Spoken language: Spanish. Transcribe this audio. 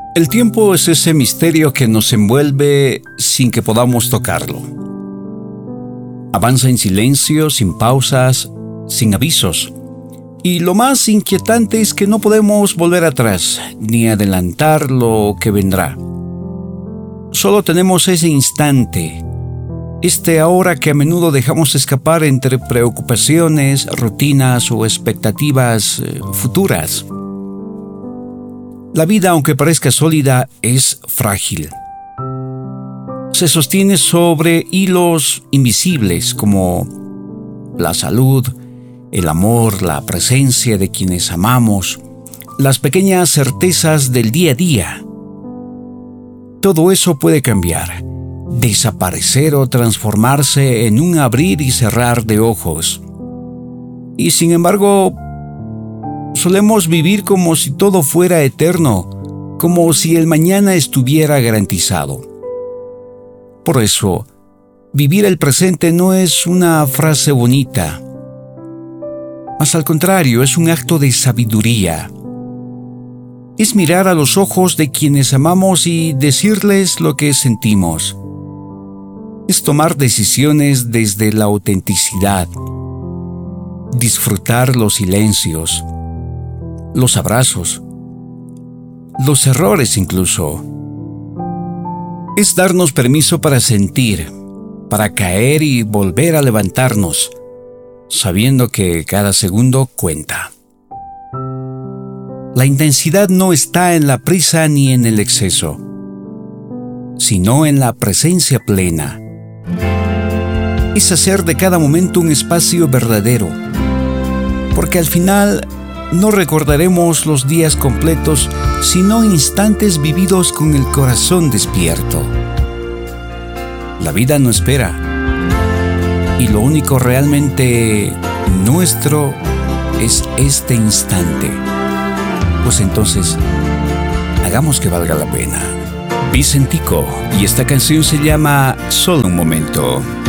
El tiempo es ese misterio que nos envuelve sin que podamos tocarlo. Avanza en silencio, sin pausas, sin avisos. Y lo más inquietante es que no podemos volver atrás, ni adelantar lo que vendrá. Solo tenemos ese instante, este ahora que a menudo dejamos escapar entre preocupaciones, rutinas o expectativas futuras. La vida, aunque parezca sólida, es frágil. Se sostiene sobre hilos invisibles como la salud, el amor, la presencia de quienes amamos, las pequeñas certezas del día a día. Todo eso puede cambiar, desaparecer o transformarse en un abrir y cerrar de ojos. Y sin embargo, solemos vivir como si todo fuera eterno, como si el mañana estuviera garantizado. Por eso, vivir el presente no es una frase bonita. Más al contrario, es un acto de sabiduría. Es mirar a los ojos de quienes amamos y decirles lo que sentimos. Es tomar decisiones desde la autenticidad. Disfrutar los silencios, los abrazos, los errores incluso. Es darnos permiso para sentir, para caer y volver a levantarnos, sabiendo que cada segundo cuenta. La intensidad no está en la prisa ni en el exceso, sino en la presencia plena. Es hacer de cada momento un espacio verdadero, porque al final no recordaremos los días completos, sino instantes vividos con el corazón despierto. La vida no espera, y lo único realmente nuestro es este instante. Pues entonces, hagamos que valga la pena. Vicentico, y esta canción se llama Solo un momento.